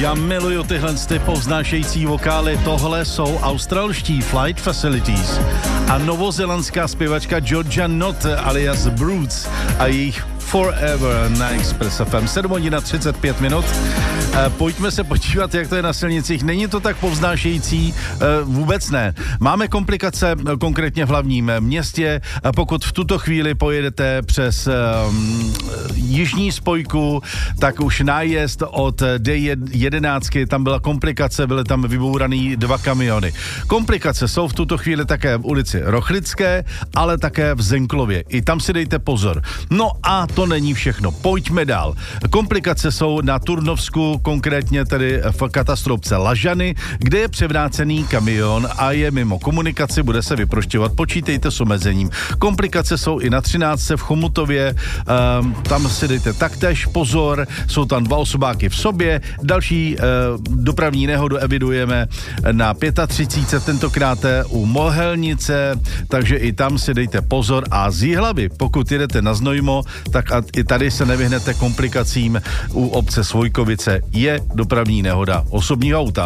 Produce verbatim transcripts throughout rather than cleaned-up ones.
Já miluju tyhle ty povznášející vokály. Tohle jsou australští Flight Facilities a novozélandská zpěvačka Georgia Knott alias Broods a jejich Forever na Express F M. sedm hodin a třicet pět minut. E, pojďme se podívat, jak to je na silnicích. Není to tak povznášející, e, vůbec ne. Máme komplikace konkrétně v hlavním městě. Pokud v tuto chvíli pojedete přes e, jižní spojku, tak už nájezd od D jedenáct, tam byla komplikace, byly tam vybouraný dva kamiony. Komplikace jsou v tuto chvíli také v ulici Rochlické, ale také v Zenklově. I tam si dejte pozor. No a to není všechno. Pojďme dál. Komplikace jsou na Turnovsku, konkrétně tedy v katastrofce Lažany, kde je převrácený kamion a je mimo komunikaci, bude se vyprošťovat. Počítejte s omezením. Komplikace jsou i na třináctce v Chomutově, um, tam si dejte taktéž pozor, jsou tam dva osobáky v sobě. Další uh, dopravní nehodu evidujeme na třicet pět, tentokrát u Mohelnice, takže i tam si dejte pozor. A z Jihlavy, pokud jedete na Znojmo, tak a i tady se nevyhnete komplikacím. U obce Svojkovice je dopravní nehoda osobního auta.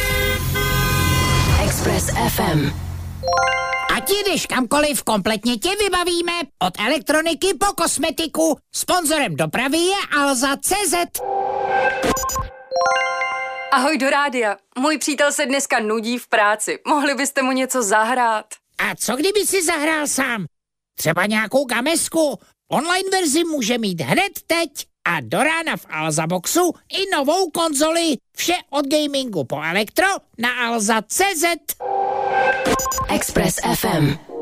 Express F M. Ať jdeš kamkoliv, kompletně tě vybavíme. Od elektroniky po kosmetiku. Sponzorem dopravy je Alza tečka cé zet. Ahoj do rádia. Můj přítel se dneska nudí v práci. Mohli byste mu něco zahrát? A co kdyby si zahrál sám? Třeba nějakou gamesku. Online verzi může mít hned teď a do rána v Alza Boxu i novou konzoli. Vše od gamingu po elektro na alza tečka cé zet. Express F M.